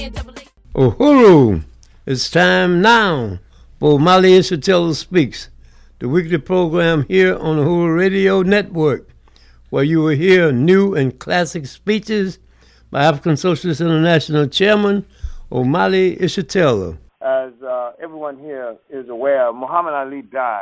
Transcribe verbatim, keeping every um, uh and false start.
Uhuru, it's time now for Omali Yeshitela Speaks, the weekly program here on the Uhuru Radio Network, where you will hear new and classic speeches by African Socialist International Chairman Omali Yeshitela. As uh, everyone here is aware, Muhammad Ali died